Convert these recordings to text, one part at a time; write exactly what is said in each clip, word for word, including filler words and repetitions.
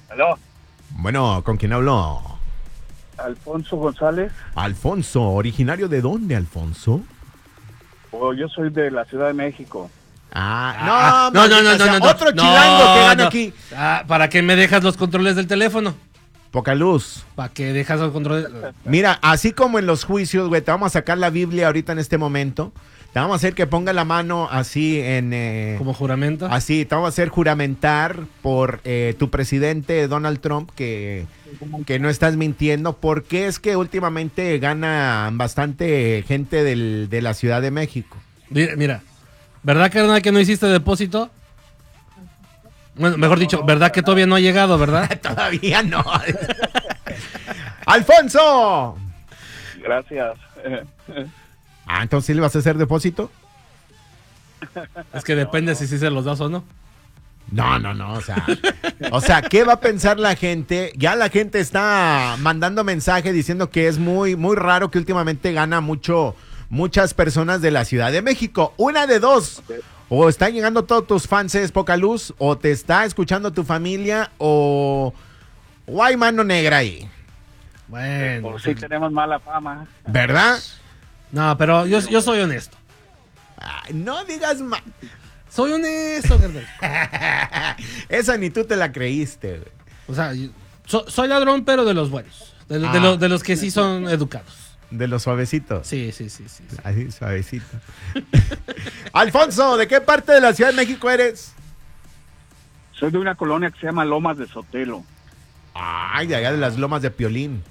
Aló, Bueno, ¿con quién habló? Alfonso González. Alfonso, ¿originario de dónde, Alfonso? Oh, yo soy de la Ciudad de México. Ah, no, no, no, no, maldita no, sea, no, no. otro No, chilango que gana no. aquí. Ah, ¿para qué me dejas los controles del teléfono? Poca luz. ¿Para qué dejas los controles? Mira, así como en los juicios, güey, te vamos a sacar la Biblia ahorita en este momento. Te vamos a hacer que ponga la mano así en... eh, ¿Como juramento? Así, te vamos a hacer juramentar por eh, tu presidente Donald Trump que, que no estás mintiendo, porque es que últimamente gana bastante gente del, de la Ciudad de México. Mira, mira, ¿verdad, carnal, que no hiciste depósito? Bueno, mejor dicho, ¿verdad que todavía no ha llegado, verdad? Todavía no. ¡Alfonso! Gracias. Ah, entonces ¿sí le vas a hacer depósito? Es que depende si sí se los das o no. No, no, no, o sea, o sea, ¿qué va a pensar la gente? Ya la gente está mandando mensaje diciendo que es muy, muy raro que últimamente gana mucho, muchas personas de la Ciudad de México. Una de dos, o están llegando todos tus fans, es poca luz, o te está escuchando tu familia, o, o hay mano negra ahí, Bueno. Por si tenemos mala fama. ¿verdad? No, pero yo, yo soy honesto. Ay, no digas más. Soy honesto, carnal. Esa ni tú te la creíste, güey. O sea, yo- so- soy ladrón, pero de los buenos. De, de Ah. lo- de los que sí son educados. De los suavecitos. Sí, sí, sí, sí. sí. Así, suavecito. Alfonso, ¿de qué parte de la Ciudad de México eres? Soy de una colonia que se llama Lomas de Sotelo. Ay, de allá de las lomas de Piolín.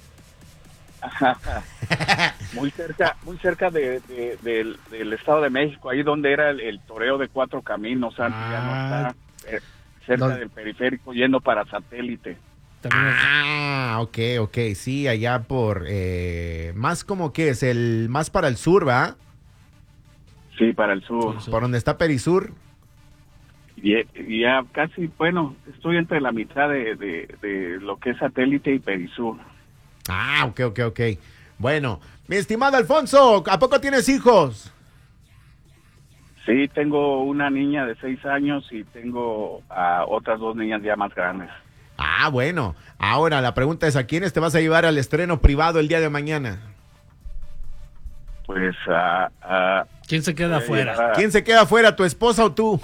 Muy cerca, muy cerca de, de- del, del Estado de México, ahí donde era el, el toreo de Cuatro Caminos, antes ya no Ah. está, eh, cerca ¿Dónde? del periférico, yendo para Satélite. También es- Ah, ok, ok, sí, allá por, eh, más como que es, el más para el sur, ¿va? Sí, para el sur. Sí, sí. Por donde está Perisur. Y, y ya casi, bueno, estoy entre la mitad de, de, de lo que es Satélite y Perisur. Ah, ok, ok, ok. Bueno, mi estimado Alfonso, ¿a poco tienes hijos? Sí, tengo una niña de seis años y tengo a otras dos niñas ya más grandes. Ah, bueno. Ahora la pregunta es, ¿a quiénes te vas a llevar al estreno privado el día de mañana? Pues a... a ¿Quién se queda voy a afuera? llevar a- ¿Quién se queda afuera, tu esposa o tú?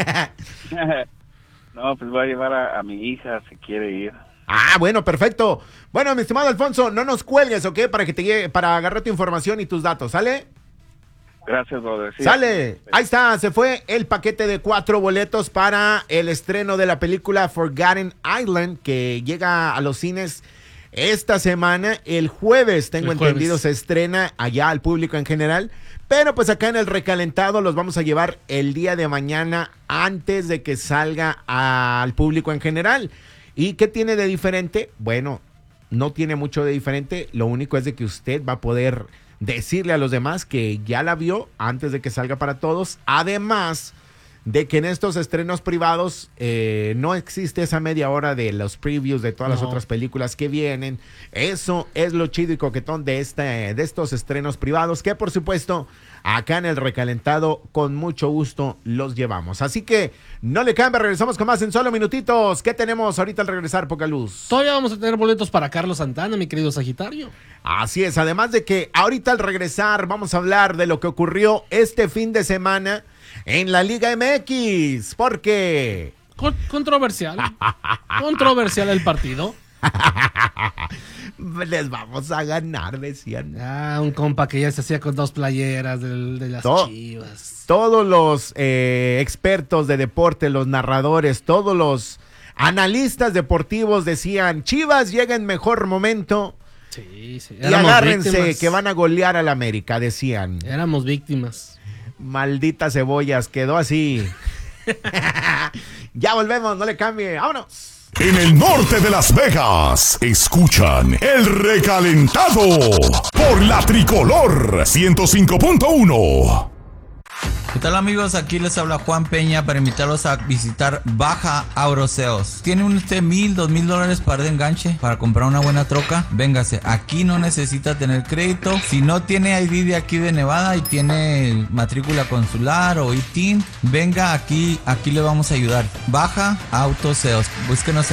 No, pues voy a llevar a, a mi hija si quiere ir. Ah, bueno, perfecto. Bueno, mi estimado Alfonso, no nos cuelgues, ¿ok? Para que te llegue, para agarrar tu información y tus datos, ¿sale? Gracias, brother. Sí. Sale. Ahí está, se fue el paquete de cuatro boletos para el estreno de la película Forgotten Island, que llega a los cines esta semana. El jueves, tengo El jueves. entendido, se estrena allá al público en general. Pero pues acá en el recalentado los vamos a llevar el día de mañana antes de que salga al público en general. ¿Y qué tiene de diferente? Bueno, no tiene mucho de diferente. Lo único es de que usted va a poder decirle a los demás que ya la vio antes de que salga para todos. Además de que en estos estrenos privados eh, no existe esa media hora de los previews de todas las No. otras películas que vienen. Eso es lo chido y coquetón de, este, de estos estrenos privados que por supuesto acá en el recalentado con mucho gusto los llevamos. Así que no le cambie, regresamos con más en solo minutitos. ¿Qué tenemos ahorita al regresar, Poca Luz? Todavía vamos a tener boletos para Carlos Santana, mi querido Sagitario. Así es, además de que ahorita al regresar vamos a hablar de lo que ocurrió este fin de semana en la Liga M X, porque Con- controversial. Controversial el partido. les vamos a ganar, decían. Ah, un compa que ya se hacía con dos playeras del- de las To- Chivas. Todos los eh, expertos de deporte, los narradores, todos los analistas deportivos decían, Chivas llega en mejor momento Sí, sí. y Éramos agárrense víctimas. que van a golear al América, decían. Éramos víctimas. Malditas cebollas, quedó así. Ya volvemos, no le cambie, vámonos. En el norte de Las Vegas, escuchan El Recalentado por la Tricolor ciento cinco punto uno. ¿Qué tal, amigos? Aquí les habla Juan Peña para invitarlos a visitar Baja Auroseos. ¿Tiene usted mil, dos mil dólares para de enganche para comprar una buena troca? Véngase, aquí no necesita tener crédito. Si no tiene I D de aquí de Nevada y tiene matrícula consular o I T I N, venga aquí, aquí le vamos a ayudar. Baja Autoseos. Búsquenos